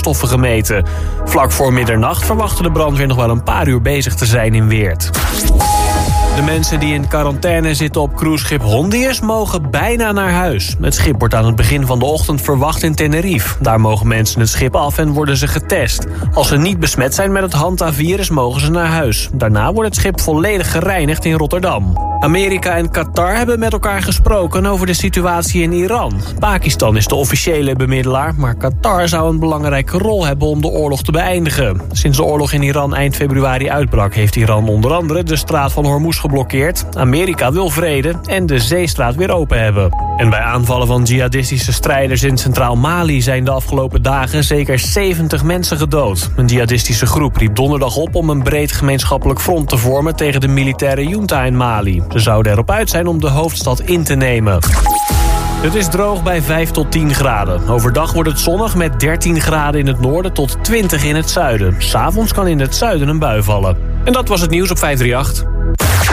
gifstoffen gemeten. Vlak voor middernacht verwachten de brandweer nog wel een paar uur bezig te zijn in Weert. De mensen die in quarantaine zitten op cruiseschip Hondius mogen bijna naar huis. Het schip wordt aan het begin van de ochtend verwacht in Tenerife. Daar mogen mensen het schip af en worden ze getest. Als ze niet besmet zijn met het Hanta-virus mogen ze naar huis. Daarna wordt het schip volledig gereinigd in Rotterdam. Amerika en Qatar hebben met elkaar gesproken over de situatie in Iran. Pakistan is de officiële bemiddelaar, maar Qatar zou een belangrijke rol hebben om de oorlog te beëindigen. Sinds de oorlog in Iran eind februari uitbrak, heeft Iran onder andere de straat van Hormuz geblokkeerd. Amerika wil vrede en de zeestraat weer open hebben. En bij aanvallen van jihadistische strijders in Centraal Mali zijn de afgelopen dagen zeker 70 mensen gedood. Een jihadistische groep riep donderdag op om een breed gemeenschappelijk front te vormen tegen de militaire junta in Mali. Ze zouden erop uit zijn om de hoofdstad in te nemen. Het is droog bij 5 tot 10 graden. Overdag wordt het zonnig met 13 graden in het noorden tot 20 in het zuiden. 's Avonds kan in het zuiden een bui vallen. En dat was het nieuws op 538.